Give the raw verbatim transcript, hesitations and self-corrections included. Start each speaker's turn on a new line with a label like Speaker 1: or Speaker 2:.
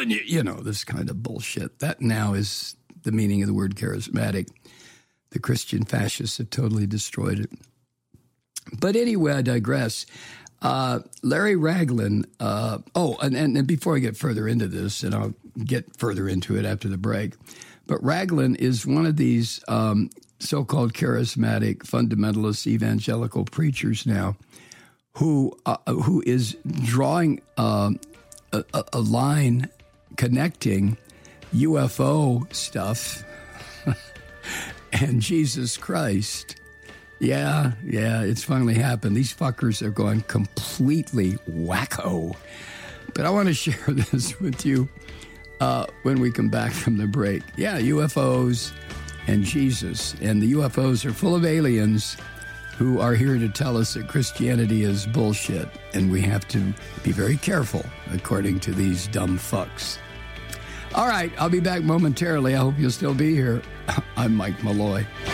Speaker 1: and you, you know, this kind of bullshit. That now is the meaning of the word charismatic. The Christian fascists have totally destroyed it. But anyway, I digress. Uh, Larry Raglan, uh, oh, and, and, and before I get further into this, and I'll get further into it after the break, but Raglan is one of these um, so-called charismatic fundamentalist evangelical preachers now who uh, who is drawing uh, a, a line connecting U F O stuff and Jesus Christ. Yeah, yeah, it's finally happened. These fuckers are going completely wacko. But I want to share this with you uh, when we come back from the break. Yeah, U F Os and Jesus. And the U F Os are full of aliens who are here to tell us that Christianity is bullshit. And we have to be very careful, according to these dumb fucks. All right, I'll be back momentarily. I hope you'll still be here. I'm Mike Malloy.